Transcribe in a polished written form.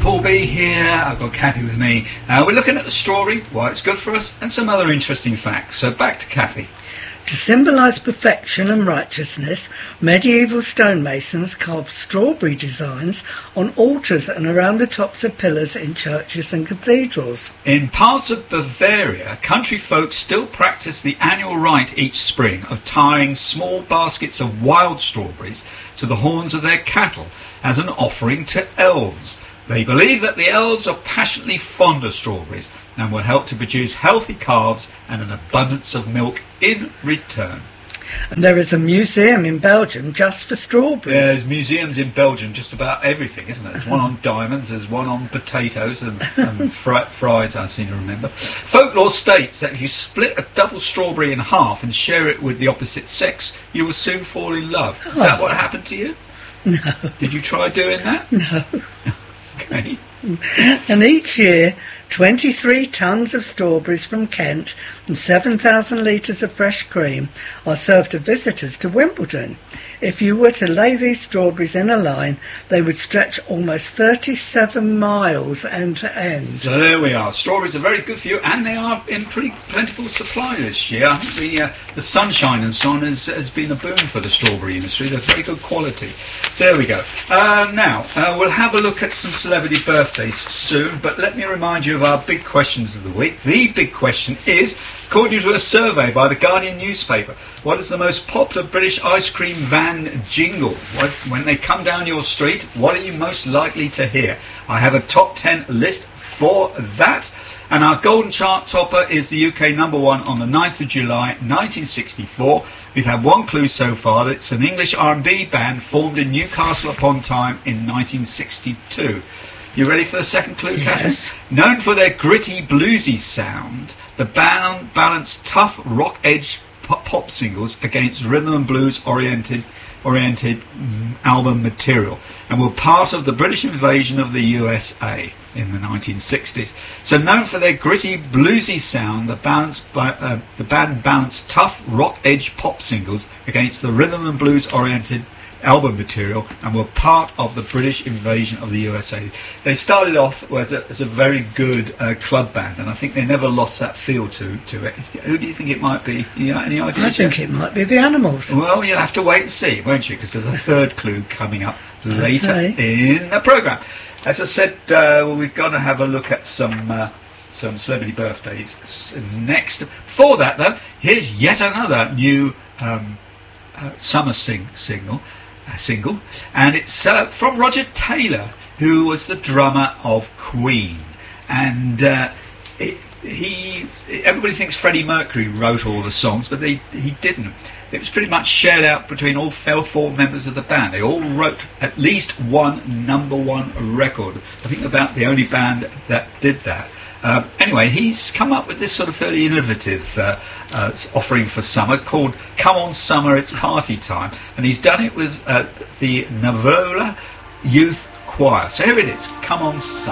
Paul B here. I've got Kathy with me. We're looking at the strawberry, why it's good for us, and some other interesting facts. So back to Kathy. To symbolise perfection and righteousness, medieval stonemasons carved strawberry designs on altars and around the tops of pillars in churches and cathedrals. In parts of Bavaria, country folk still practice the annual rite each spring of tying small baskets of wild strawberries to the horns of their cattle as an offering to elves. They believe that the elves are passionately fond of strawberries and will help to produce healthy calves and an abundance of milk in return. And there is a museum in Belgium just for strawberries. There's museums in Belgium just about everything, isn't there? There's one on diamonds, there's one on potatoes and fries, I seem to remember. Folklore states that if you split a double strawberry in half and share it with the opposite sex, you will soon fall in love. Is that what happened to you? No. Did you try doing that? No. Okay. And each year, 23 tonnes of strawberries from Kent and 7,000 litres of fresh cream are served to visitors to Wimbledon. If you were to lay these strawberries in a line, they would stretch almost 37 miles end to end. So there we are. Strawberries are very good for you, and they are in pretty plentiful supply this year. I think the sunshine and so on has been a boon for the strawberry industry. They're very good quality. There we go. Now, we'll have a look at some celebrity birthdays soon, but let me remind you of our big questions of the week. The big question is, according to a survey by the Guardian newspaper, what is the most popular British ice cream van jingle? When they come down your street, what are you most likely to hear? I have a top 10 list for that. And our golden chart topper is the UK number one on the 9th of July 1964. We've had one clue so far. It's an English R&B band formed in Newcastle upon Tyne in 1962. You ready for the second clue, Yes. Kathy? Known for their gritty, bluesy sound, the band balanced tough rock-edge pop singles against rhythm and blues oriented album material, and were part of the British invasion of the USA in the 1960s. So known for their gritty, bluesy sound, the band balanced tough rock-edge pop singles against the rhythm and blues oriented album material and were part of the British invasion of the USA. They started off as a very good club band, and I think they never lost that feel to it. Who do you think it might be? You got any ideas? I think it might be the Animals. Well, you'll have to wait and see, won't you? Because there's a third clue coming up later in the programme. As I said, we're going to have a look at some celebrity birthdays next. For that, though, here's yet another new summer single, and it's from Roger Taylor, who was the drummer of Queen, and everybody thinks Freddie Mercury wrote all the songs, but he didn't. It was pretty much shared out between all four members of the band. They all wrote at least one number one record. I think about the only band that did that. Anyway, he's come up with this sort of fairly innovative offering for summer called Come On Summer, It's Party Time. And he's done it with the Navola Youth Choir. So here it is, Come On Summer.